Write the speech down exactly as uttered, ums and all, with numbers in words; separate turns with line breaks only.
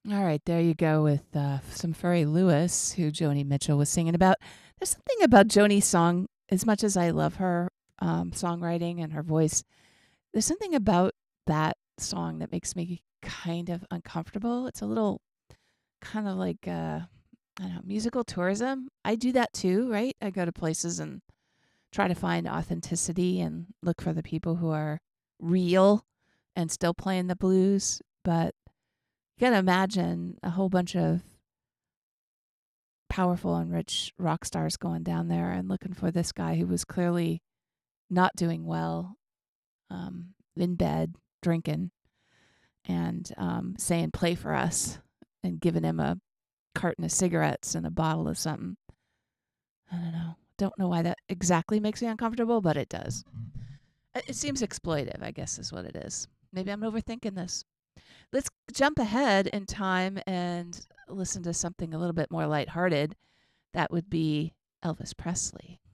All right, there you go with uh, some Furry Lewis, who Joni Mitchell was singing about. There's something about Joni's song, as much as I love her um, songwriting and her voice, there's something about that song that makes me kind of uncomfortable. It's a little kind of like, uh, I don't know, musical tourism. I do that too, right? I go to places and try to find authenticity and look for the people who are real and still playing the blues. But you got to imagine a whole bunch of powerful and rich rock stars going down there and looking for this guy who was clearly not doing well, um, in bed, drinking, and um, saying, play for us, and giving him a carton of cigarettes and a bottle of something. I don't know. Don't know why that exactly makes me uncomfortable, but it does. It seems exploitive, I guess is what it is. Maybe I'm overthinking this. Let's jump ahead in time and listen to something a little bit more lighthearted. That would be Elvis Presley.